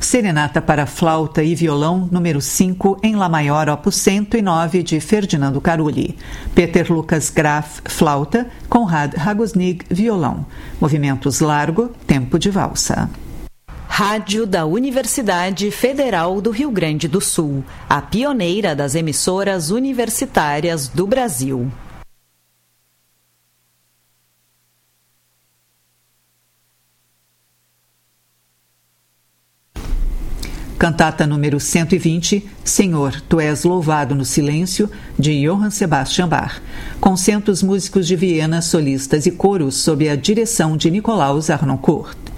Serenata para flauta e violão, número 5, em Lá maior, opus 109, de Ferdinando Carulli. Peter Lucas Graf, flauta, Konrad Ragusnig, violão. Movimentos largo, tempo de valsa. Rádio da Universidade Federal do Rio Grande do Sul, a pioneira das emissoras universitárias do Brasil. Cantata número 120, Senhor, Tu és louvado no silêncio, de Johann Sebastian Bach, com centos músicos de Viena, solistas e coros sob a direção de Nikolaus Harnoncourt.